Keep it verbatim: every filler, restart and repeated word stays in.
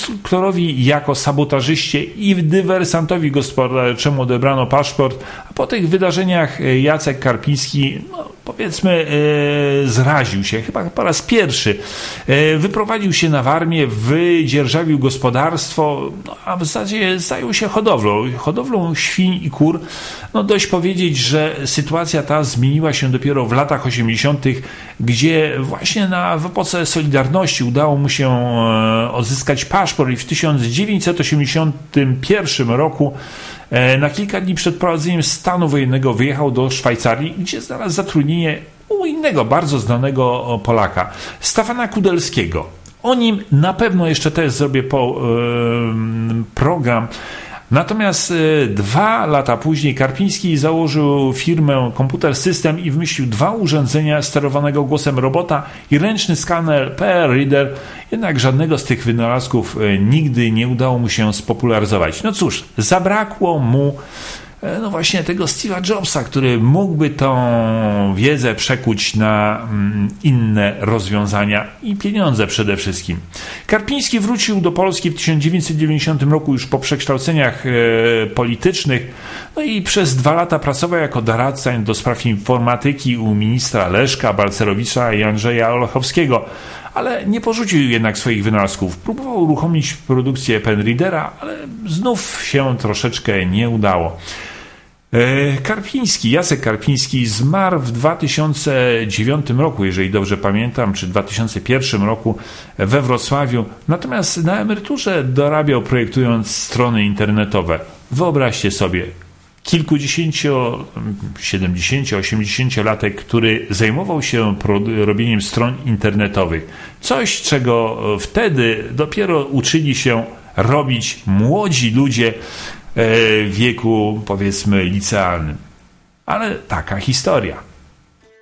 konstruktorowi jako sabotażyście i dywersantowi gospodarczemu odebrano paszport, a po tych wydarzeniach Jacek Karpiński, no, powiedzmy, e, zraził się, chyba po raz pierwszy. E, wyprowadził się na Warmię, wydzierżawił gospodarstwo, no, a w zasadzie zajął się hodowlą, hodowlą świń i kur. No, dość powiedzieć, że sytuacja ta zmieniła się dopiero w latach osiemdziesiątych, gdzie właśnie na, w epoce Solidarności udało mu się e, odzyskać paszport i w tysiąc dziewięćset osiemdziesiątym pierwszym roku na kilka dni przed prowadzeniem stanu wojennego wyjechał do Szwajcarii, gdzie znalazł zatrudnienie u innego bardzo znanego Polaka, Stefana Kudelskiego. O nim na pewno jeszcze też zrobię po, yy, program. Natomiast y, dwa lata później Karpiński założył firmę Computer System i wymyślił dwa urządzenia sterowanego głosem robota i ręczny skaner P R Reader, jednak żadnego z tych wynalazków y, nigdy nie udało mu się spopularyzować. No cóż, zabrakło mu no właśnie tego Steve'a Jobsa, który mógłby tą wiedzę przekuć na mm, inne rozwiązania i pieniądze przede wszystkim. Karpiński wrócił do Polski w tysiąc dziewięćset dziewięćdziesiątym roku już po przekształceniach e, politycznych, no i przez dwa lata pracował jako doradca do spraw informatyki u ministra Leszka Balcerowicza i Andrzeja Olechowskiego, ale nie porzucił jednak swoich wynalazków. Próbował uruchomić produkcję Penreadera, ale znów się troszeczkę nie udało. Karpiński, Jacek Karpiński zmarł w dwa tysiące dziewiątym roku, jeżeli dobrze pamiętam, czy dwa tysiące pierwszym roku we Wrocławiu. Natomiast na emeryturze dorabiał, projektując strony internetowe. Wyobraźcie sobie, kilkudziesięcio, siedemdziesięcio, osiemdziesięciolatek, który zajmował się robieniem stron internetowych. Coś, czego wtedy dopiero uczyli się robić młodzi ludzie w wieku, powiedzmy, licealnym. Ale taka historia.